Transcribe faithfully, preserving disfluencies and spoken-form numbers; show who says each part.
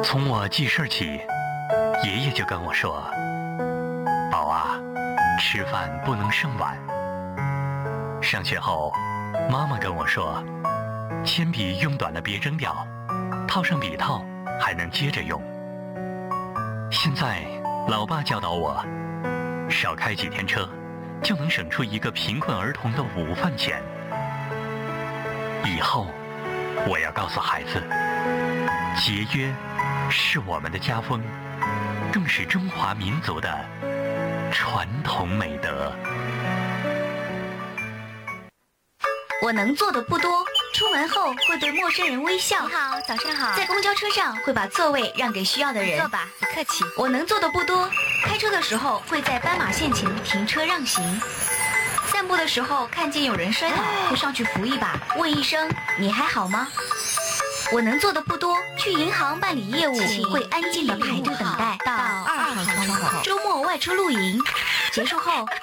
Speaker 1: 从我记事起，爷爷就跟我说：“宝啊，吃饭不能剩晚。”上学后，妈妈跟我说：“铅笔用短了别扔掉，套上笔套还能接着用。”现在，老爸教导我，少开几天车，就能省出一个贫困儿童的午饭钱。以后，我要告诉孩子，节约是我们的家风，更是中华民族的传统美德。
Speaker 2: 我能做的不多，出门后会对陌生人微笑。
Speaker 3: 你好，早上好。
Speaker 2: 在公交车上会把座位让给需要的人。
Speaker 3: 坐吧，不客气。
Speaker 2: 我能做的不多，开车的时候会在斑马线前停车让行。散步的时候看见有人摔倒，会上去扶一把，问一声你还好吗？我能做的不多，去银行办理业务会安静的排队等待
Speaker 3: 到二号窗口。
Speaker 2: 周末外出露营，结束后